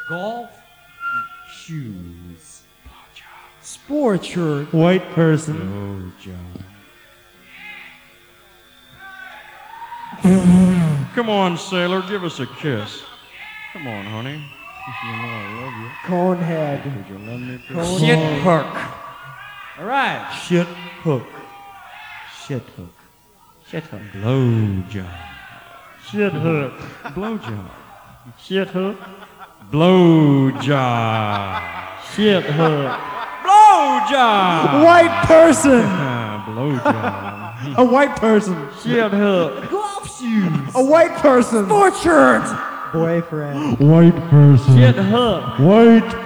Golf shoes. Sport shirt. White person. Blowjob. Come on, sailor, give us a kiss. Come on, honey. You know I love you. Conehead. Would you love me? Cone- Shit hook. All right. Shit hook. Shit hook. Shit hook. Blowjob. Shit hook. Blowjob. Shit hook. Blowjob. Shit hook. Blowjob. White person. Blowjob. A white person. Shit hook. Golf shoes. A white person. Sport shirt. Boyfriend. White person. Shit hook. White